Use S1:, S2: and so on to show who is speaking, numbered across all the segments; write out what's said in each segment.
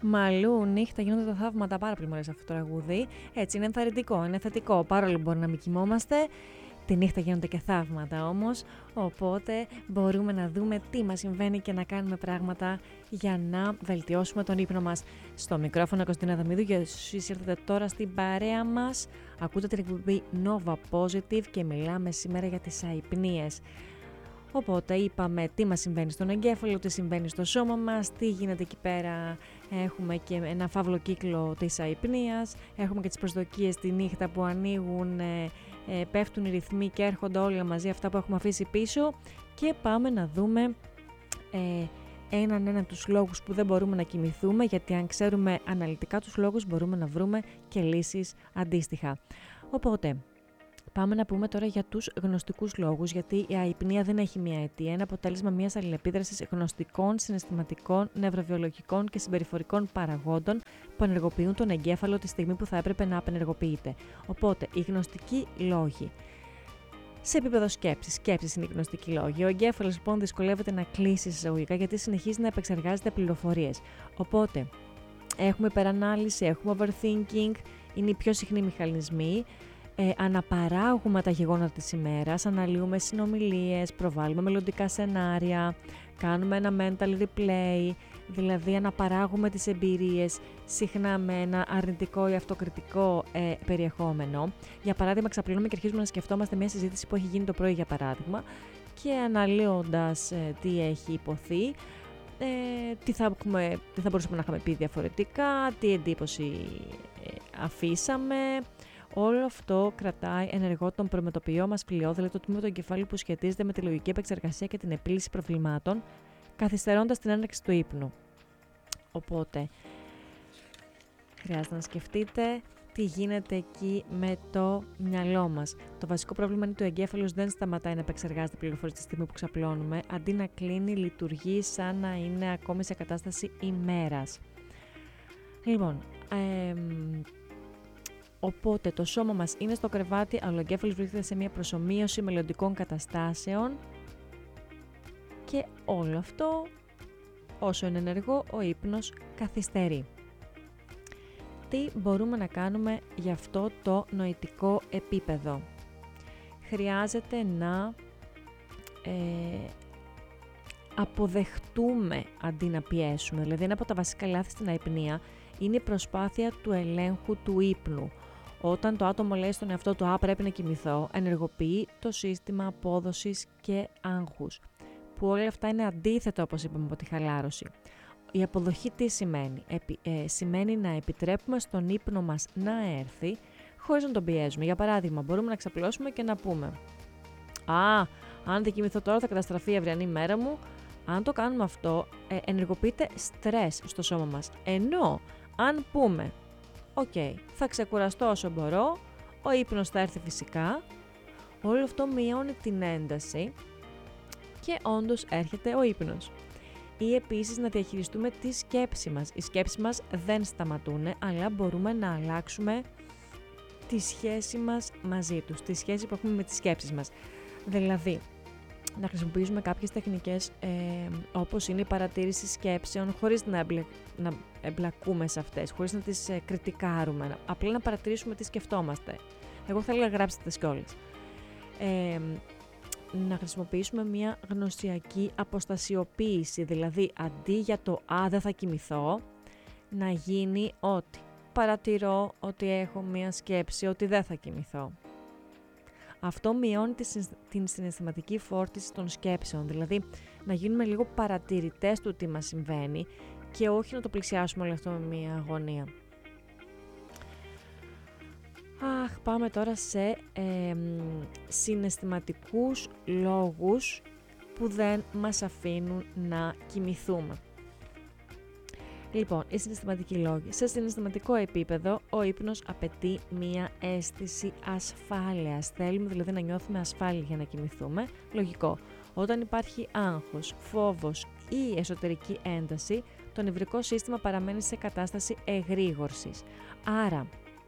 S1: Μαλλού, νύχτα, γίνονται τα θαύματα, πάρα πολύ μου αρέσει αυτό το τραγούδι. Έτσι, είναι ενθαρρυντικό, είναι θετικό. Παρόλο που μπορεί να μην κοιμόμαστε, τη νύχτα γίνονται και θαύματα όμως. Οπότε μπορούμε να δούμε τι μας συμβαίνει και να κάνουμε πράγματα για να βελτιώσουμε τον ύπνο μας. Στο μικρόφωνο Κωνσταντίνα Δαμίδου, και εσείς ήρθατε τώρα στην παρέα μας. Ακούτε την εκπομπή Nova Positive και μιλάμε σήμερα για τις αϊπνίες. Οπότε είπαμε τι μας συμβαίνει στον εγκέφαλο, τι συμβαίνει στο σώμα μας, τι γίνεται εκεί πέρα. Έχουμε και ένα φαύλο κύκλο της αϊπνίας, έχουμε και τις προσδοκίες τη νύχτα που ανοίγουν, πέφτουν οι ρυθμοί και έρχονται όλα μαζί αυτά που έχουμε αφήσει πίσω, και πάμε να δούμε έναν τους λόγους που δεν μπορούμε να κοιμηθούμε, γιατί αν ξέρουμε αναλυτικά τους λόγους μπορούμε να βρούμε και λύσεις αντίστοιχα. Οπότε πάμε να πούμε τώρα για τους γνωστικούς λόγους, γιατί η αϊπνία δεν έχει μία αιτία, είναι αποτέλεσμα μιας αλληλεπίδρασης γνωστικών, συναισθηματικών, νευροβιολογικών και συμπεριφορικών παραγόντων που ενεργοποιούν τον εγκέφαλο τη στιγμή που θα έπρεπε να απενεργοποιείται. Οπότε, οι γνωστικοί λόγοι. Σε επίπεδο σκέψης είναι οι γνωστικοί λόγοι. Ο εγκέφαλος λοιπόν δυσκολεύεται να κλείσει εισαγωγικά, γιατί συνεχίζει να επεξεργάζεται πληροφορίες. Οπότε, έχουμε υπερανάλυση, έχουμε overthinking, είναι οι πιο συχνοί μηχανισμοί. Αναπαράγουμε τα γεγονότα της ημέρας, αναλύουμε συνομιλίες, προβάλλουμε μελλοντικά σενάρια, κάνουμε ένα mental replay, δηλαδή αναπαράγουμε τις εμπειρίες συχνά με ένα αρνητικό ή αυτοκριτικό περιεχόμενο. Για παράδειγμα, ξαπλώνουμε και αρχίζουμε να σκεφτόμαστε μια συζήτηση που έχει γίνει το πρωί, για παράδειγμα, και αναλύοντας τι έχει υποθεί, τι θα μπορούσαμε να είχαμε πει διαφορετικά, τι εντύπωση αφήσαμε. Όλο αυτό κρατάει ενεργό τον προμετωπιό μας φλοιό, δηλαδή το τμήμα του εγκεφάλου που σχετίζεται με τη λογική επεξεργασία και την επίλυση προβλημάτων, καθυστερώντας την έναρξη του ύπνου. Οπότε, χρειάζεται να σκεφτείτε τι γίνεται εκεί με το μυαλό μας. Το βασικό πρόβλημα είναι ότι ο εγκέφαλος δεν σταματάει να επεξεργάζεται πληροφορίες τη στιγμή που ξαπλώνουμε, αντί να κλείνει, λειτουργεί σαν να είναι ακόμη σε κατάσταση ημέρας. Λοιπόν, οπότε το σώμα μας είναι στο κρεβάτι, αλλά ο εγκέφαλος βρίσκεται σε μια προσομοίωση μελλοντικών καταστάσεων, και όλο αυτό, όσο είναι ενεργό, ο ύπνος καθυστερεί. Τι μπορούμε να κάνουμε για αυτό το νοητικό επίπεδο? Χρειάζεται να αποδεχτούμε αντί να πιέσουμε. Δηλαδή, ένα από τα βασικά λάθη στην αϊπνία είναι η προσπάθεια του ελέγχου του ύπνου. Όταν το άτομο λέει στον εαυτό του πρέπει να κοιμηθώ, ενεργοποιεί το σύστημα απόδοσης και άγχους, που όλα αυτά είναι αντίθετα, όπως είπαμε, από τη χαλάρωση. Η αποδοχή τι σημαίνει? Σημαίνει να επιτρέπουμε στον ύπνο μας να έρθει χωρίς να τον πιέζουμε. Για παράδειγμα, μπορούμε να ξαπλώσουμε και να πούμε αν δεν κοιμηθώ τώρα θα καταστραφεί η αυριανή μέρα μου. Αν το κάνουμε αυτό, ενεργοποιείται στρες στο σώμα μας. Ενώ αν πούμε θα ξεκουραστώ όσο μπορώ, ο ύπνος θα έρθει φυσικά, όλο αυτό μειώνει την ένταση και όντως έρχεται ο ύπνος. Ή επίσης να διαχειριστούμε τη σκέψη μας. Οι σκέψεις μας δεν σταματούν, αλλά μπορούμε να αλλάξουμε τη σχέση μας μαζί τους, τη σχέση που έχουμε με τις σκέψεις μας. Δηλαδή, να χρησιμοποιήσουμε κάποιες τεχνικές όπως είναι η παρατήρηση σκέψεων, χωρίς να εμπλακούμε σε αυτές, χωρίς να τις κριτικάρουμε, απλά να παρατηρήσουμε τι σκεφτόμαστε. Εγώ θέλω να γράψετε τις κιόλας. Να χρησιμοποιήσουμε μια γνωσιακή αποστασιοποίηση, δηλαδή αντί για το δεν θα κοιμηθώ, να γίνει ότι παρατηρώ ότι έχω μια σκέψη ότι δεν θα κοιμηθώ. Αυτό μειώνει την συναισθηματική φόρτιση των σκέψεων, δηλαδή να γίνουμε λίγο παρατηρητές του τι μας συμβαίνει και όχι να το πλησιάσουμε όλο αυτό με μια αγωνία. Πάμε τώρα σε συναισθηματικούς λόγους που δεν μας αφήνουν να κοιμηθούμε. Λοιπόν, οι συναισθηματικοί λόγοι. Σε συναισθηματικό επίπεδο, ο ύπνος απαιτεί μία αίσθηση ασφάλειας. Θέλουμε δηλαδή να νιώθουμε ασφάλεια για να κοιμηθούμε. Λογικό. Όταν υπάρχει άγχος, φόβος ή εσωτερική ένταση, το νευρικό σύστημα παραμένει σε κατάσταση εγρήγορσης. Άρα,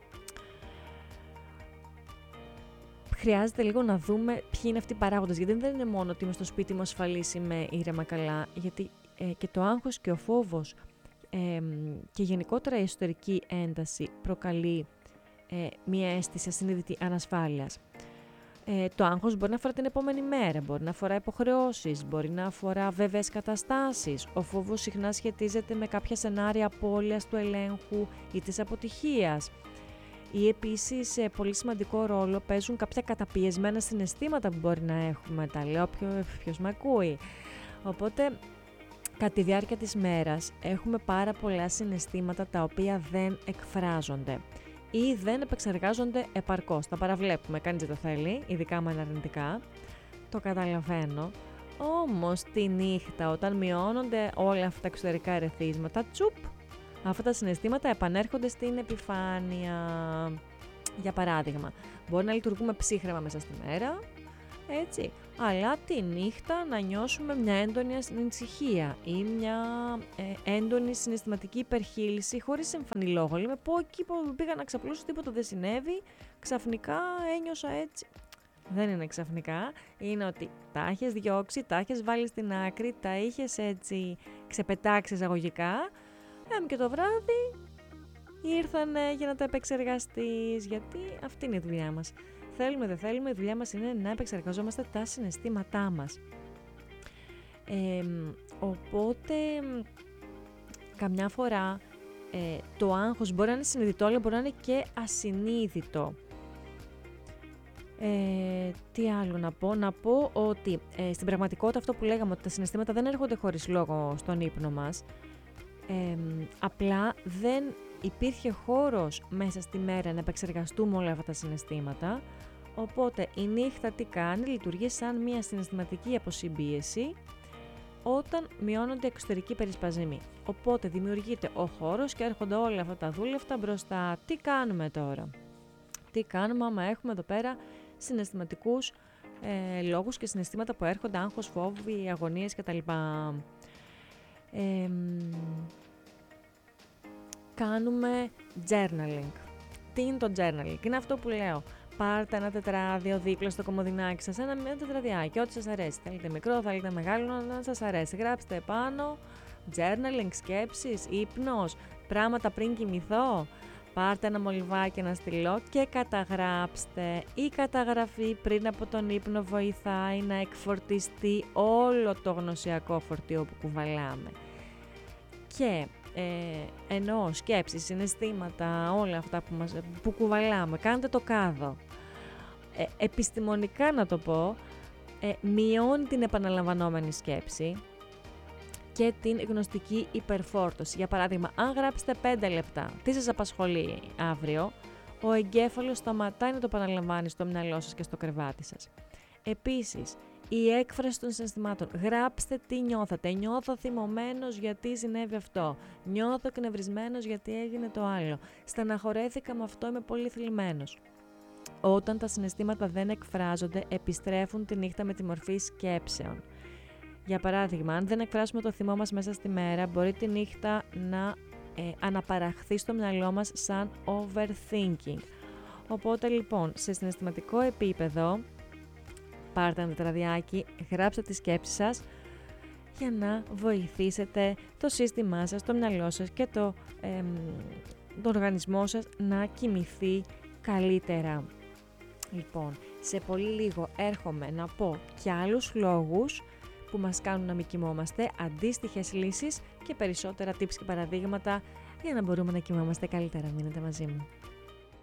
S1: χρειάζεται λίγο να δούμε ποιοι είναι αυτοί οι παράγοντες, γιατί δεν είναι μόνο ότι είμαι στο σπίτι μου ασφαλής, είμαι ήρεμα καλά, γιατί και το άγχος και ο φόβος και γενικότερα η εσωτερική ένταση προκαλεί μια αίσθηση ασυνείδητη ανασφάλειας. Το άγχος μπορεί να αφορά την επόμενη μέρα, μπορεί να αφορά υποχρεώσεις, μπορεί να αφορά βέβαιες καταστάσεις. Ο φόβος συχνά σχετίζεται με κάποια σενάρια απώλειας του ελέγχου ή της αποτυχίας. Ή επίσης πολύ σημαντικό ρόλο παίζουν κάποια καταπιεσμένα συναισθήματα που μπορεί να έχουμε. Τα λέω ποιος με ακούει. Οπότε, κατά τη διάρκεια της μέρας έχουμε πάρα πολλά συναισθήματα τα οποία δεν εκφράζονται ή δεν επεξεργάζονται επαρκώς. Τα παραβλέπουμε, κανείς δεν το θέλει, ειδικά με αρνητικά. Το καταλαβαίνω. Όμως τη νύχτα, όταν μειώνονται όλα αυτά τα εξωτερικά ερεθίσματα, αυτά τα συναισθήματα επανέρχονται στην επιφάνεια. Για παράδειγμα, μπορεί να λειτουργούμε ψύχρεμα μέσα στη μέρα, έτσι, αλλά τη νύχτα να νιώσουμε μια έντονη ανησυχία ή μια έντονη συναισθηματική υπερχείληση χωρίς εμφανή λόγο. Λέμε πω εκεί που πήγα να ξαπλώσω τίποτα δεν συνέβη, ξαφνικά ένιωσα έτσι. Δεν είναι ξαφνικά, είναι ότι τα έχεις διώξει, τα έχεις βάλει στην άκρη, τα είχες έτσι ξεπετάξει εισαγωγικά και το βράδυ ήρθανε για να τα επεξεργαστείς, γιατί αυτή είναι η δουλειά μας. Θέλουμε, δεν θέλουμε, η δουλειά μας είναι να επεξεργαζόμαστε τα συναισθήματά μας. Οπότε, καμιά φορά το άγχος μπορεί να είναι συνειδητό, αλλά μπορεί να είναι και ασυνείδητο. Τι άλλο να πω? Να πω ότι στην πραγματικότητα αυτό που λέγαμε, ότι τα συναισθήματα δεν έρχονται χωρίς λόγο στον ύπνο μας, απλά δεν υπήρχε χώρος μέσα στη μέρα να επεξεργαστούμε όλα αυτά τα συναισθήματα, οπότε η νύχτα τι κάνει? Λειτουργεί σαν μια συναισθηματική αποσυμπίεση όταν μειώνονται εξωτερικοί περισπασμοί. Οπότε δημιουργείται ο χώρος και έρχονται όλα αυτά τα δούλευτα μπροστά. Τι κάνουμε τώρα? Τι κάνουμε άμα έχουμε εδώ πέρα συναισθηματικούς λόγους και συναισθήματα που έρχονται, άγχος, φόβοι, αγωνίες κτλ. Κάνουμε journaling. Τι είναι το journaling? Είναι αυτό που λέω. Πάρτε ένα τετράδιο δίπλα στο κομμωδινάκι σας, ένα τετραδιάκι, ό,τι σας αρέσει. Θέλετε μικρό, θέλετε μεγάλο, να σας αρέσει. Γράψτε επάνω journaling, σκέψεις, ύπνος, πράγματα πριν κοιμηθώ. Πάρτε ένα μολυβάκι, ένα στυλό και καταγράψτε. Η καταγραφή πριν από τον ύπνο βοηθάει να εκφορτιστεί όλο το γνωσιακό φορτίο που κουβαλάμε. Και εννοώ σκέψεις, συναισθήματα, όλα αυτά που κουβαλάμε, κάντε το κάδο. Επιστημονικά να το πω, μειώνει την επαναλαμβανόμενη σκέψη και την γνωστική υπερφόρτωση. Για παράδειγμα, αν γράψετε 5 λεπτά, τι σας απασχολεί αύριο, ο εγκέφαλος σταματάει να το επαναλαμβάνει στο μυαλό σας και στο κρεβάτι σας. Επίσης, η έκφραση των συναισθημάτων. Γράψτε τι νιώθατε. Νιώθω θυμωμένος γιατί συνέβη αυτό. Νιώθω εκνευρισμένος γιατί έγινε το άλλο. Στεναχωρέθηκα με αυτό, είμαι πολύ θλιμμένος. Όταν τα συναισθήματα δεν εκφράζονται, επιστρέφουν τη νύχτα με τη μορφή σκέψεων. Για παράδειγμα, αν δεν εκφράσουμε το θυμό μας μέσα στη μέρα, μπορεί τη νύχτα να αναπαραχθεί στο μυαλό μας σαν overthinking. Οπότε λοιπόν, σε συναισθηματικό επίπεδο, πάρτε ένα τετραδιάκι, γράψτε τις σκέψεις σας για να βοηθήσετε το σύστημά σας, το μυαλό σας και το οργανισμό σας να κοιμηθεί καλύτερα. Λοιπόν, σε πολύ λίγο έρχομαι να πω και άλλους λόγους που μας κάνουν να μην κοιμόμαστε, αντίστοιχες λύσεις και περισσότερα tips και παραδείγματα για να μπορούμε να κοιμόμαστε καλύτερα. Μείνετε μαζί μου.